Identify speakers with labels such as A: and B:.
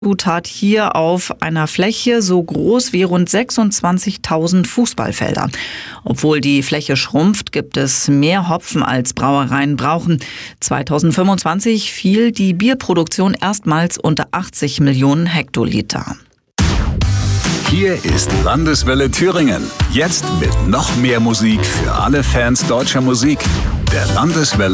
A: Zutat hier auf einer Fläche so groß wie rund 26.000 Fußballfelder. Obwohl die Fläche schrumpft, gibt es mehr Hopfen als Brauereien brauchen. 2025 fiel die Bierproduktion erstmals unter 80 Millionen Hektoliter.
B: Hier ist Landeswelle Thüringen. Jetzt mit noch mehr Musik für alle Fans deutscher Musik. Der Landeswelle